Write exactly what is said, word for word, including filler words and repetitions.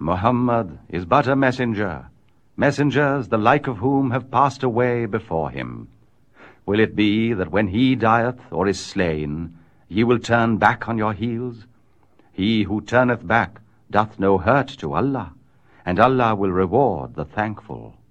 Muhammad is but a messenger, messengers the like of whom have passed away before him. Will it be that when he dieth or is slain, ye will turn back on your heels? He who turneth back doth no hurt to Allah, and Allah will reward the thankful.